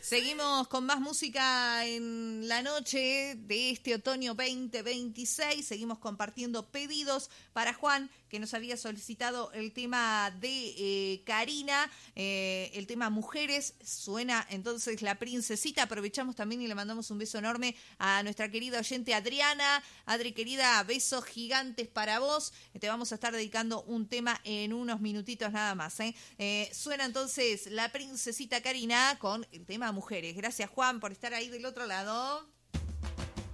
Seguimos con más música en la noche de este otoño 2026. Seguimos compartiendo pedidos para Juan, que nos había solicitado el tema de Karina, el tema Mujeres. Suena entonces La Princesita. Aprovechamos también y le mandamos un beso enorme a nuestra querida oyente Adriana. Adri, querida, besos gigantes para vos. Te vamos a estar dedicando un tema en unos minutitos nada más. Suena entonces La Princesita Karina con el tema Mujeres. Gracias, Juan, por estar ahí del otro lado.